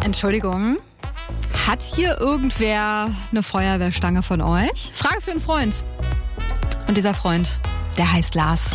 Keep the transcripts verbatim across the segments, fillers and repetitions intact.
Entschuldigung, hat hier irgendwer eine Feuerwehrstange von euch? Frage für einen Freund. Und dieser Freund, der heißt Lars.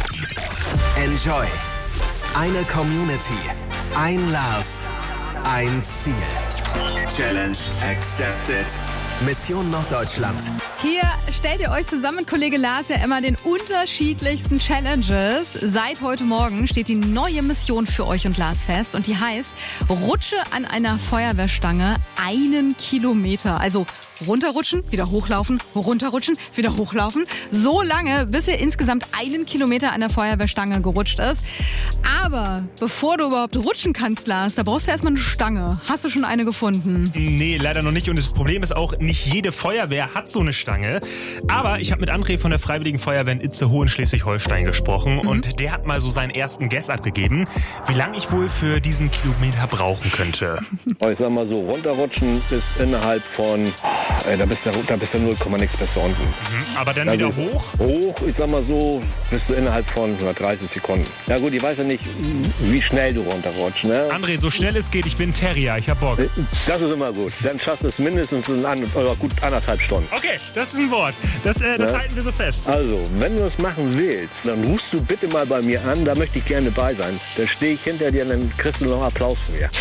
Enjoy. Eine Community. Ein Lars. Ein Ziel. Challenge accepted. Mission Norddeutschland. Hier stellt ihr euch zusammen mit Kollege Lars ja immer den unterschiedlichsten Challenges. Seit heute Morgen steht die neue Mission für euch und Lars fest und die heißt, rutsche an einer Feuerwehrstange einen Kilometer. Also runterrutschen, wieder hochlaufen, runterrutschen, wieder hochlaufen. So lange, bis ihr insgesamt einen Kilometer an der Feuerwehrstange gerutscht ist. Aber bevor du überhaupt rutschen kannst, Lars, da brauchst du erstmal eine Stange. Hast du schon eine gefunden? Nee, leider noch nicht. Und das Problem ist auch, nicht jede Feuerwehr hat so eine Stange. Aber ich habe mit André von der Freiwilligen Feuerwehr in Itzehoe in Schleswig-Holstein gesprochen. Mhm. Und der hat mal so seinen ersten Guess abgegeben, wie lange ich wohl für diesen Kilometer brauchen könnte. Ich sag mal so, runterrutschen ist innerhalb von... Ey, da bist du, da bist du null Komma nix bis da unten. Mhm, aber dann also, wieder hoch? Hoch, ich sag mal so, bist du innerhalb von dreißig Sekunden. Na gut, ich weiß ja nicht, wie schnell du runterrutschst, ne? André, so schnell es geht, ich bin Terrier, ich hab Bock. Das ist immer gut. Dann schaffst du es mindestens in an, oder gut anderthalb Stunden. Okay, das ist ein Wort. Das, äh, das ja? halten wir so fest. Also, wenn du es machen willst, dann rufst du bitte mal bei mir an, da möchte ich gerne bei sein. Dann stehe ich hinter dir und dann kriegst du noch Applaus von mir.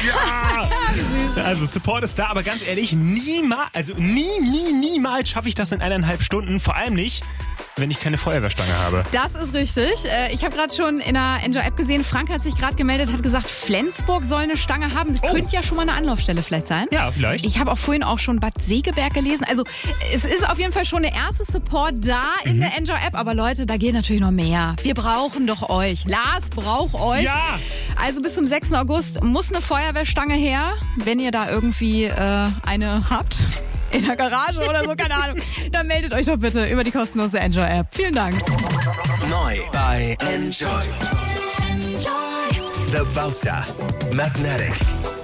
Ja! Also, Support ist da, aber ganz ehrlich, niemals, also nie, nie, niemals schaffe ich das in eineinhalb Stunden. Vor allem nicht, wenn ich keine Feuerwehrstange habe. Das ist richtig. Ich habe gerade schon in der Enjoy-App gesehen, Frank hat sich gerade gemeldet, hat gesagt, Flensburg soll eine Stange haben. Das oh. könnte ja schon mal eine Anlaufstelle vielleicht sein. Ja, vielleicht. Ich habe auch vorhin auch schon Bad Segeberg gelesen. Also es ist auf jeden Fall schon der erste Support da in mhm. der Enjoy-App. Aber Leute, da geht natürlich noch mehr. Wir brauchen doch euch. Lars braucht euch. Ja. Also bis zum sechsten August muss eine Feuerwehrstange her. Wenn ihr da irgendwie äh, eine habt... in der Garage oder so, keine Ahnung. Dann meldet euch doch bitte über die kostenlose Enjoy-App. Vielen Dank. Neu bei Enjoy. Enjoy. The Bouncer. Magnetic.